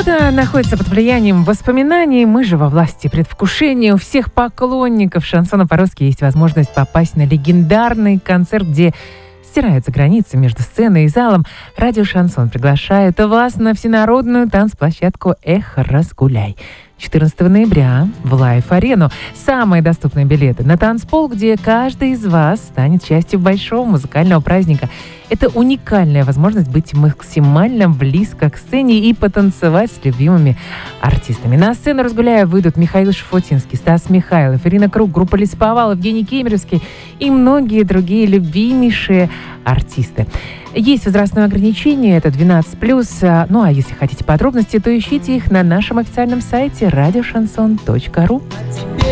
Природа находится под влиянием воспоминаний. Мы же во власти предвкушения. У всех поклонников шансона по-русски есть возможность попасть на легендарный концерт, где стираются границы между сценой и залом. Радио «Шансон» приглашает вас на всенародную танцплощадку «Эх, разгуляй». 14 ноября в Лайф-арену. Самые доступные билеты на танцпол, где каждый из вас станет частью большого музыкального праздника. Это уникальная возможность быть максимально близко к сцене и потанцевать с любимыми артистами. На сцену «Разгуляя» выйдут Михаил Шафутинский, Стас Михайлов, Ирина Круг, группа Лесоповал, Евгений Кемеровский и многие другие любимейшие артисты. Есть возрастное ограничение, это 12+. Ну а если хотите подробности, то ищите их на нашем официальном сайте radioshanson.ru.